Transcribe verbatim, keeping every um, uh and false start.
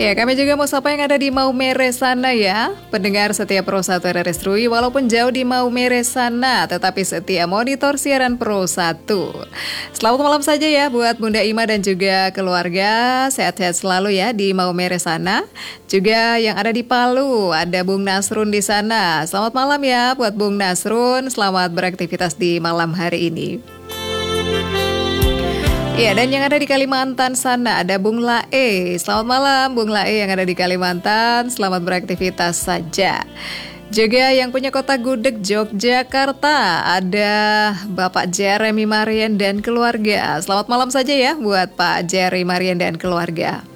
Ya, kami juga mau sapa yang ada di Maumere sana ya. Pendengar setia Pro satu R R S Rui, walaupun jauh di Maumere sana, tetapi setia monitor siaran Pro satu. Selamat malam saja ya buat Bunda Ima dan juga keluarga. Sehat-sehat selalu ya di Maumere sana. Juga yang ada di Palu, ada Bung Nasrun di sana. Selamat malam ya buat Bung Nasrun. Selamat beraktivitas di malam hari ini. Ya, dan yang ada di Kalimantan sana ada Bung Lae. Selamat malam Bung Lae yang ada di Kalimantan. Selamat beraktivitas saja. Juga yang punya kota Gudeg Yogyakarta ada Bapak Jeremy Marian dan keluarga. Selamat malam saja ya buat Pak Jeremy Marian dan keluarga.